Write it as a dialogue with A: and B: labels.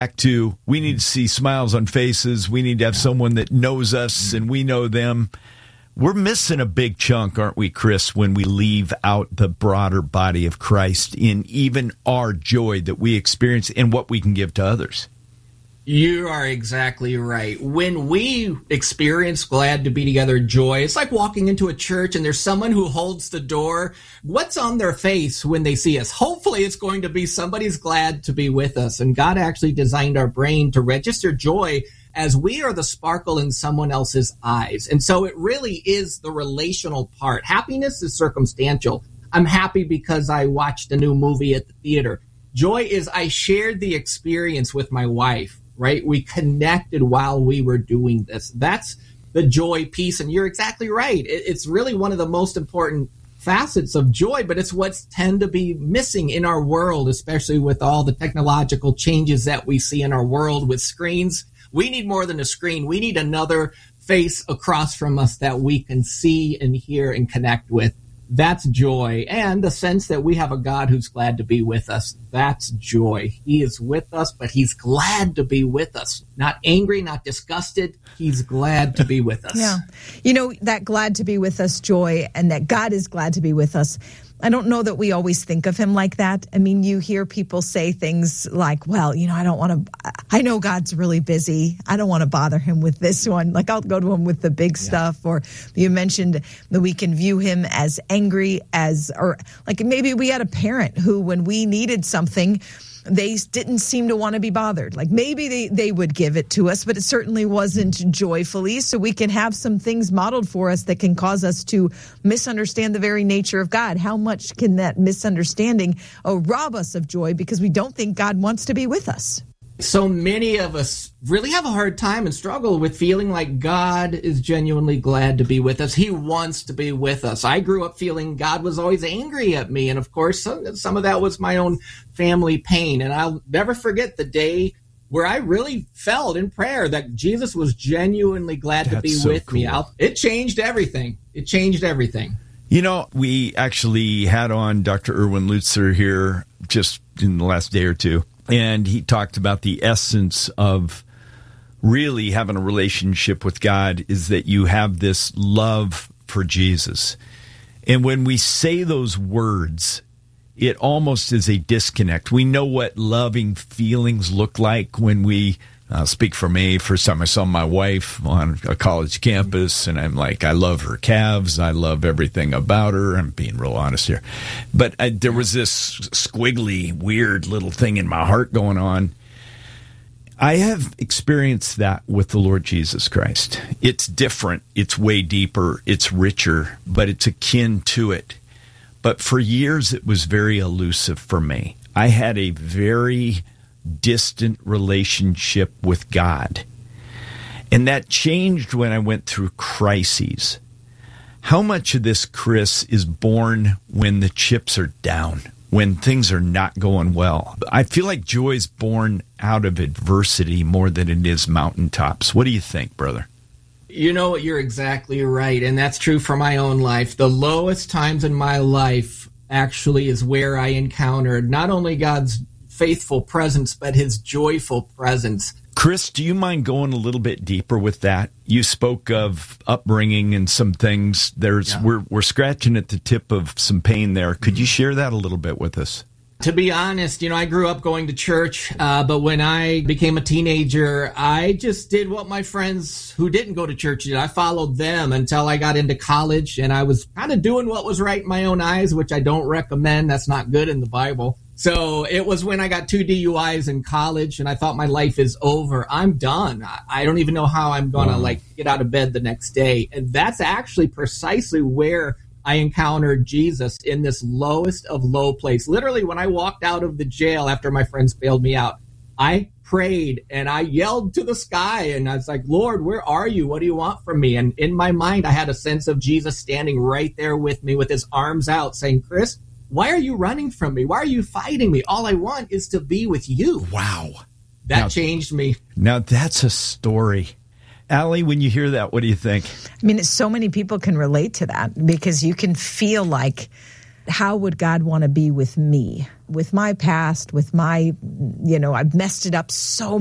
A: back to, we need to see smiles on faces. We need to have someone that knows us and we know them. We're missing a big chunk, aren't we, Chris, when we leave out the broader body of Christ in even our joy that we experience and what we can give to others.
B: You are exactly right. When we experience glad to be together joy, it's like walking into a church and there's someone who holds the door. What's on their face when they see us? Hopefully it's going to be somebody's glad to be with us. And God actually designed our brain to register joy as we are the sparkle in someone else's eyes. And so it really is the relational part. Happiness is circumstantial. I'm happy because I watched a new movie at the theater. Joy is I shared the experience with my wife. Right? We connected while we were doing this. That's the joy piece. And you're exactly right. It's really one of the most important facets of joy, but it's what's tend to be missing in our world, especially with all the technological changes that we see in our world with screens. We need more than a screen. We need another face across from us that we can see and hear and connect with. That's joy. And the sense that we have a God who's glad to be with us. That's joy. He is with us, but he's glad to be with us. Not angry, not disgusted. He's glad to be with us.
C: Yeah. You know, that glad to be with us joy and that God is glad to be with us. I don't know that we always think of him like that. I mean, you hear people say things like, well, you know, I know God's really busy. I don't want to bother him with this one. Like, I'll go to him with the big stuff. Or you mentioned that we can view him as angry or like maybe we had a parent who, when we needed something, they didn't seem to want to be bothered. Like maybe they would give it to us, but it certainly wasn't joyfully. So we can have some things modeled for us that can cause us to misunderstand the very nature of God. How much can that misunderstanding rob us of joy because we don't think God wants to be with us?
B: So many of us really have a hard time and struggle with feeling like God is genuinely glad to be with us. He wants to be with us. I grew up feeling God was always angry at me. And of course, some of that was my own family pain. And I'll never forget the day where I really felt in prayer that Jesus was genuinely glad to be with me. It changed everything. It changed everything.
A: You know, we actually had on Dr. Erwin Lutzer here just in the last day or two. And he talked about the essence of really having a relationship with God is that you have this love for Jesus. And when we say those words, it almost is a disconnect. We know what loving feelings look like when we speak for me. First time I saw my wife on a college campus, and I'm like, I love her calves. I love everything about her. I'm being real honest here. But there was this squiggly, weird little thing in my heart going on. I have experienced that with the Lord Jesus Christ. It's different. It's way deeper. It's richer, but it's akin to it. But for years, it was very elusive for me. I had a very distant relationship with God. And that changed when I went through crises. How much of this, Chris, is born when the chips are down, when things are not going well? I feel like joy is born out of adversity more than it is mountaintops. What do you think, brother?
B: You know what? You're exactly right. And that's true for my own life. The lowest times in my life actually is where I encountered not only God's faithful presence, but his joyful presence.
A: Chris, do you mind going a little bit deeper with that? You spoke of upbringing and some things. We're scratching at the tip of some pain there. Could you share that a little bit with us?
B: To be honest, I grew up going to church, but when I became a teenager, I just did what my friends who didn't go to church did. I followed them until I got into college, and I was kind of doing what was right in my own eyes, which I don't recommend. That's not good in the Bible. So it was when I got 2 DUIs in college, and I thought my life is over. I'm done. I don't even know how I'm going to get out of bed the next day. And that's actually precisely where I encountered Jesus, in this lowest of low place. Literally, when I walked out of the jail after my friends bailed me out, I prayed and I yelled to the sky and I was like, Lord, where are you? What do you want from me? And in my mind, I had a sense of Jesus standing right there with me with his arms out saying, Chris, why are you running from me? Why are you fighting me? All I want is to be with you.
A: Wow.
B: That changed me.
A: Now that's a story. Allie, when you hear that, what do you think?
C: I mean, so many people can relate to that because you can feel like how would God want to be with me, with my past, with my, I've messed it up so